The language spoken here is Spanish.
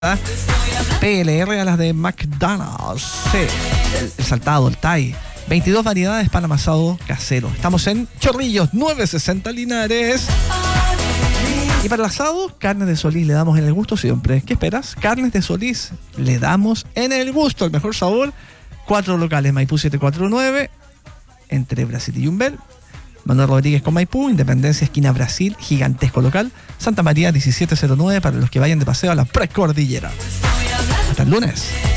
PLR a las de McDonald's. Sí, el saltado, el Thai. 22 variedades pan amasado casero. Estamos en Chorrillos, 960 Linares. Y para el asado, carnes de Solís le damos en el gusto siempre. ¿Qué esperas? Carnes de Solís le damos en el gusto, el mejor sabor. 4 locales, Maipú 749, entre Brasil y Yumbel. Manuel Rodríguez con Maipú, Independencia esquina Brasil, gigantesco local. Santa María 1709 para los que vayan de paseo a la precordillera. Hasta el lunes.